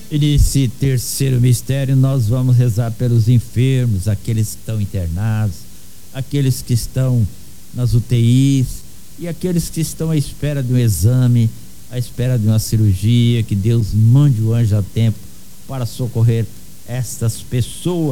E nesse terceiro mistério nós vamos rezar pelos enfermos, aqueles que estão internados, aqueles que estão nas UTIs e aqueles que estão à espera de um exame, à espera de uma cirurgia. Que Deus mande o anjo a tempo para socorrer estas pessoas.